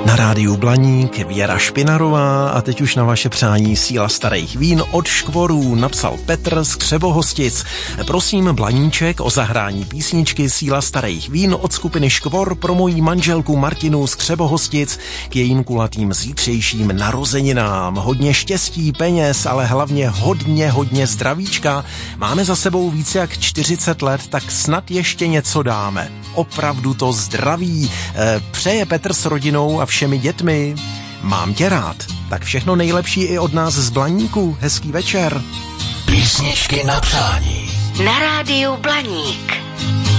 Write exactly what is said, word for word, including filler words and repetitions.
Na rádiu Blaník Věra Špinarová a teď už na vaše přání Síla starých vín od Škvorů napsal Petr z Křebohostic. Prosím Blaníček o zahrání písničky Síla starých vín od skupiny Škvor pro mojí manželku Martinu z Křebohostic k jejím kulatým zítřejším narozeninám. Hodně štěstí, peněz, ale hlavně hodně, hodně zdravíčka. Máme za sebou více jak čtyřicet let, tak snad ještě něco dáme. Opravdu to zdraví. Přeje Petr s rodinou a všemi dětmi. Mám tě rád. Tak všechno nejlepší i od nás z Blaníku. Hezký večer. Písničky na přání. Na rádiu Blaník.